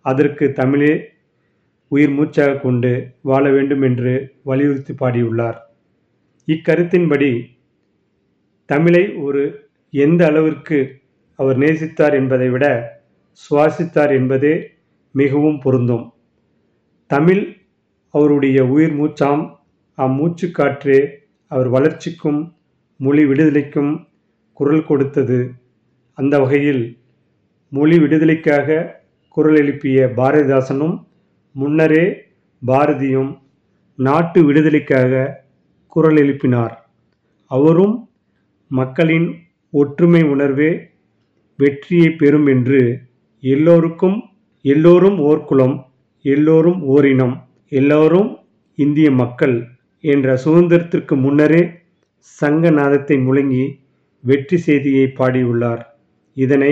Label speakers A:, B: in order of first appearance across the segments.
A: அதற்கு தமிழே உயிர் மூச்சாக கொண்டு வாழ வேண்டும் என்று வலியுறுத்தி பாடியுள்ளார். இக்கருத்தின்படி தமிழை எந்த அளவிற்கு அவர் நேசித்தார் என்பதை விட சுவாசித்தார் என்பதே மிகவும் பொருந்தும். தமிழ் அவருடைய உயிர் மூச்சாம். அம்மூச்சு காற்றே அவர் வளர்ச்சிக்கும் மொழி விடுதலைக்கும் குரல் கொடுத்தது. அந்த வகையில் மொழி விடுதலைக்காக குரல் எழுப்பிய பாரதிதாசனும் முன்னரே பாரதியும் நாட்டு விடுதலைக்காக குரல் எழுப்பினார். அவரும் மக்களின் ஒற்றுமை உணர்வே வெற்றியை பெறும் என்று எல்லோரும் ஓர் குலம், எல்லோரும் ஓரினம், எல்லோரும் இந்திய மக்கள் என்ற சுதந்திரத்திற்கு முன்னரே சங்க நாதத்தை முழங்கி வெற்றி செய்தியை பாடியுள்ளார். இதனை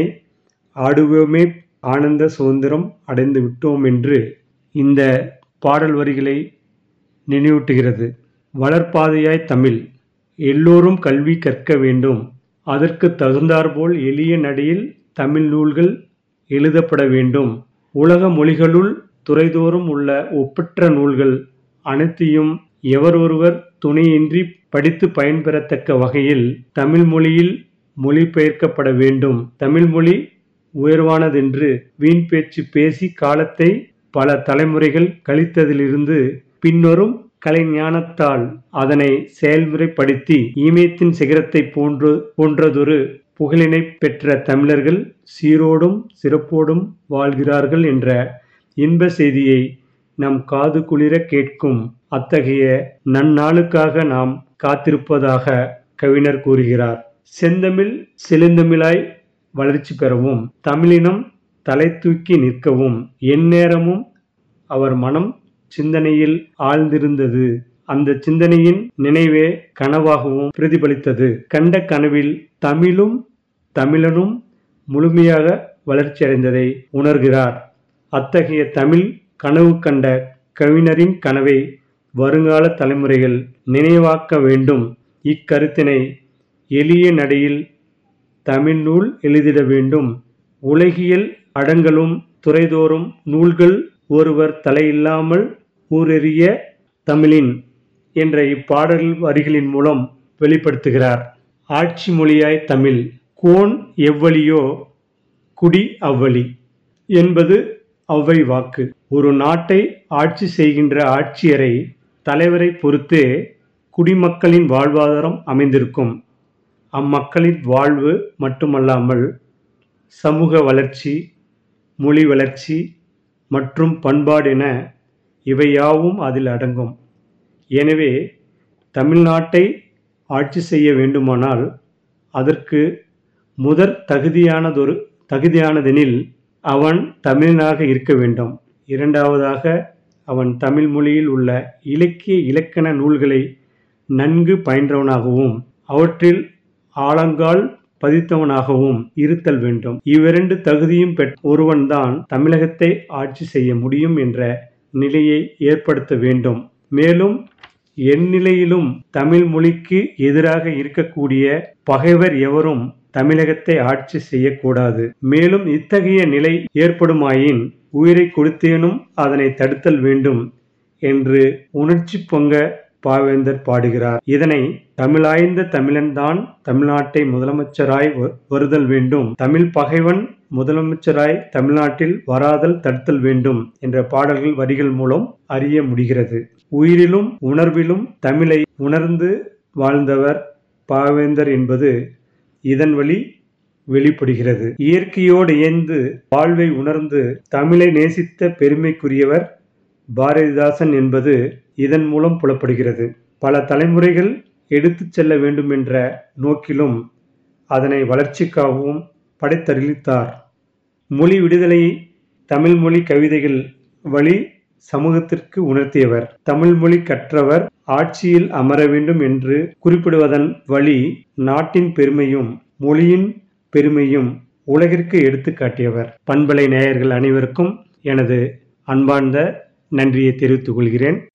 A: ஆடுவோமே ஆனந்த சுதந்திரம் அடைந்து விட்டோம் என்று இந்த பாடல் வரிகளை நினைவூட்டுகிறது. வளர்பாதையாய் தமிழ், எல்லோரும் கல்வி கற்க வேண்டும். அதற்கு தகுந்தாற்போல் எளிய நடையில் தமிழ் நூல்கள் எழுதப்பட வேண்டும். உலக மொழிகளுள் துறைதோறும் உள்ள ஒப்பற்ற நூல்கள் அனைத்தையும் எவரொருவர் துணையின்றி படித்து பயன்பெறத்தக்க வகையில் தமிழ் மொழியில் மொழிபெயர்க்கப்பட வேண்டும். தமிழ் மொழி உயர்வானதென்று வீண் பேச்சு பேசி காலத்தை பல தலைமுறைகள் கழித்ததிலிருந்து பின்வரும் கலைஞானத்தால் அதனை செயல்முறைப்படுத்தி ஈமயத்தின் சிகரத்தை போன்றதொரு புகழினை பெற்ற தமிழர்கள் சீரோடும் சிறப்போடும் வாழ்கிறார்கள் என்ற இன்ப செய்தியை நம் காது குளிர கேட்கும் அத்தகைய நன்னாளுக்காக நாம் காத்திருப்பதாக கவிஞர் கூறுகிறார். செந்தமிழ் செழுந்தமிழாய் வளர்ச்சி பெறவும் தமிழினம் தலை தூக்கி நிற்கவும் எந்நேரமும் அவர் மனம் சிந்தனையில் ஆழ்ந்திருந்தது. அந்த சிந்தனையின் நினைவே கனவாகவும் பிரதிபலித்தது. கண்ட கனவில் தமிழும் தமிழனும் முழுமையாக வளர்ச்சியடைந்ததை உணர்கிறார். அத்தகைய தமிழ் கனவு கண்ட கவிஞரின் கனவை வருங்கால தலைமுறைகள் நினைவாக்க வேண்டும். இக்கருத்தினை எளிய நடையில் தமிழ் நூல் எழுதிட வேண்டும். உலகியல் அடங்கலும் துறைதோறும் நூல்கள் ஒருவர் தலையில்லாமல் ஊரெறிய தமிழின் என்ற இப்பாடல் வரிகளின் மூலம் வெளிப்படுத்துகிறார். ஆட்சி மொழியாய் தமிழ், கோன் எவ்வழியோ குடி அவ்வழி என்பது அவ்வை வாக்கு. ஒரு நாட்டை ஆட்சி செய்கின்ற ஆட்சியரை தலைவரை பொறுத்தே குடிமக்களின் வாழ்வாதாரம் அமைந்திருக்கும். அம்மக்களின் வாழ்வு மட்டுமல்லாமல் சமூக வளர்ச்சி, மொழி வளர்ச்சி மற்றும் பண்பாடென இவையாவும் அதில் அடங்கும். எனவே தமிழ்நாட்டை ஆட்சி செய்ய வேண்டுமானால் அதற்கு முதற் தகுதியானதெனில் அவன் தமிழனாக இருக்க வேண்டும். இரண்டாவதாக அவன் தமிழ் மொழியில் உள்ள இலக்கிய இலக்கண நூல்களை நன்கு பயின்றவனாகவும் அவற்றில் ஆழங்கால் பதித்தவனாகவும் இருத்தல் வேண்டும். இவ்விரண்டு தகுதியும் பெற்ற ஒருவன்தான் தமிழகத்தை ஆட்சி செய்ய முடியும் என்ற நிலையை ஏற்படுத்த வேண்டும். மேலும் எந்நிலையிலும் தமிழ் மொழிக்கு எதிராக இருக்கக்கூடிய பகைவர் எவரும் தமிழகத்தை ஆட்சி செய்யக்கூடாது. மேலும் இத்தகைய நிலை ஏற்படுமாயின் உயிரை கொடுத்தேனும் அதனை தடுத்தல் வேண்டும் என்று உணர்ச்சி பொங்க பாவேந்தர் பாடுகிறார். இதனை தமிழாய்ந்த தமிழன் தான் தமிழ்நாட்டை முதலமைச்சராய் வருதல் வேண்டும், தமிழ் பகைவன் முதலமைச்சராய் தமிழ்நாட்டில் வராதல் தடுத்தல் வேண்டும் என்ற பாடல்கள் வரிகள் மூலம் அறிய முடிகிறது. உயிரிலும் உணர்விலும் தமிழை உணர்ந்து வாழ்ந்தவர் பாவேந்தர் என்பது இதன் வழி வெளிப்படுகிறது. இயற்கையோடு இயைந்து வாழ்வை உணர்ந்து தமிழை நேசித்த பெருமைக்குரியவர் பாரதிதாசன் என்பது இதன் மூலம் புலப்படுகிறது. பல தலைமுறைகள் எடுத்துச் செல்ல வேண்டும் என்ற நோக்கிலும் அதனை வளர்ச்சிக்காகவும் படைத்தளித்தார். மொழி விடுதலை தமிழ் மொழி கவிதைகள் வழி சமூகத்திற்கு உணர்த்தியவர். தமிழ் மொழி கற்றவர் ஆட்சியில் அமர வேண்டும் என்று குறிப்பிடுவதன் வழி நாட்டின் பெருமையும் மொழியின் பெருமையும் உலகிற்கு எடுத்து காட்டியவர். பண்பலை நேயர்கள் அனைவருக்கும் எனது அன்பார்ந்த நன்றியை தெரிவித்துக் கொள்கிறேன்.